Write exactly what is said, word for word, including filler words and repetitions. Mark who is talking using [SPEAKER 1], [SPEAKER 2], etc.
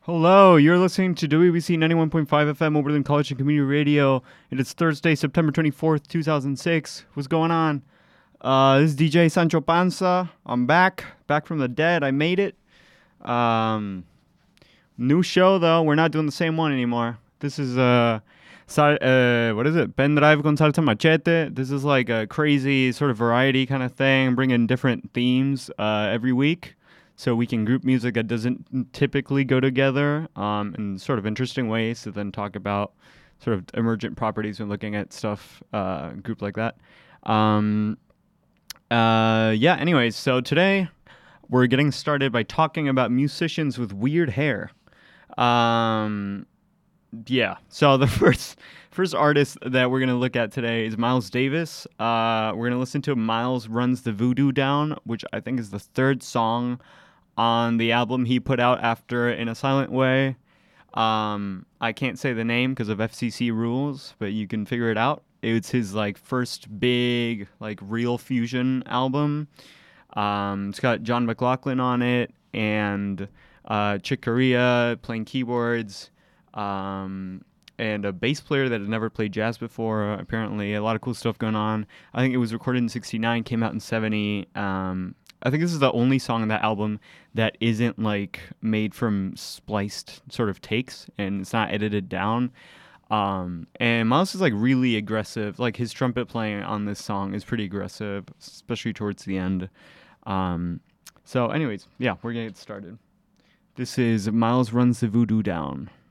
[SPEAKER 1] Hello, you're listening to W B C ninety-one point five F M Oberlin College and Community Radio, and it's Thursday, September twenty-fourth, two thousand six. What's going on? Uh, this is D J Sancho Panza. I'm back, back from the dead. I made it. Um, new show, though. We're not doing the same one anymore. This is, uh, sal- uh what is it? Pendrive con salsa machete. This is like a crazy sort of variety kind of thing, bringing different themes uh, every week. So we can group music that doesn't typically go together um, in sort of interesting ways to then talk about sort of emergent properties when looking at stuff uh, grouped like that. Um, uh, yeah, anyways, so today we're getting started by talking about musicians with weird hair. Um, yeah, so the first first artist that we're going to look at today is Miles Davis. Uh, we're going to listen to Miles Runs the Voodoo Down, which I think is the third song on the album he put out after In a Silent Way. Um, I can't say the name because of F C C rules, but you can figure it out. It's his like first big like real fusion album. Um, it's got John McLaughlin on it and uh, Chick Corea playing keyboards, um, and a bass player that had never played jazz before. Apparently, a lot of cool stuff going on. I think it was recorded in sixty-nine, came out in seventy. Um, I think this is the only song on that album that isn't like made from spliced sort of takes and it's not edited down. Um, and Miles is like really aggressive. Like his trumpet playing on this song is pretty aggressive, especially towards the end. Um, so anyways, yeah, we're gonna get started. This is Miles Runs the Voodoo Down.